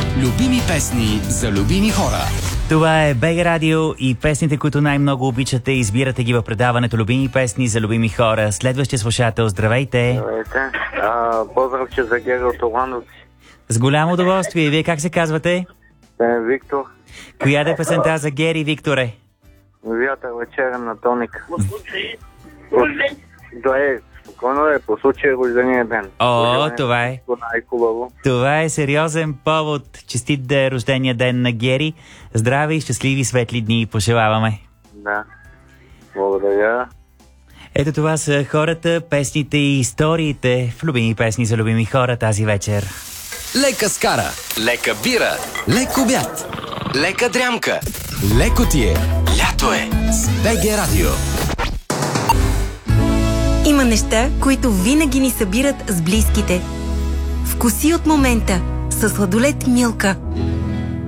Любими песни за любими хора. Това е БГ Радио и песните, които най-много обичате. Избирате ги в предаването Любими песни за любими хора. Следващия слушател, здравейте. Здравейте. Поздравче за Гери от Орландовци. С голямо удоволствие. И вие как се казвате? Виктор. Коя да е песента за Гери, Викторе? Вятър вечерен на Тоник. Спокойно е, по случай рождения ден. Това е. Най-хубаво. Това е сериозен повод. Честит да е рождения ден на Гери. Здрави, щастливи, светли дни пожелаваме. Да. Благодаря. Ето това са хората, песните и историите в Любими песни за любими хора тази вечер. Лека скара, лека бира, лек обяд, лека дрямка, леко ти е, лято е с БГ Радио. Има неща, които винаги ни събират с близките. Вкуси от момента със сладолед Милка.